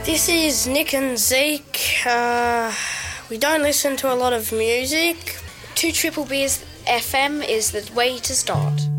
This is Nick and Zeke. We don't listen to a lot of music. 2 Triple B's FM is the way to start.